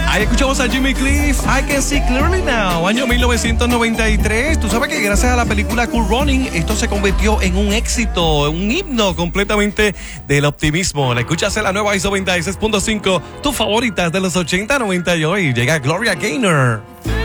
Ahí escuchamos a Jimmy Cliff, I Can See Clearly Now, año 1993. Tú sabes que gracias a la película Cool Running, esto se convirtió en un éxito, un himno completamente del optimismo. La escuchas en la nueva ISO 96.5, tus favoritas de los 80, 90 y hoy. Llega Gloria Gaynor.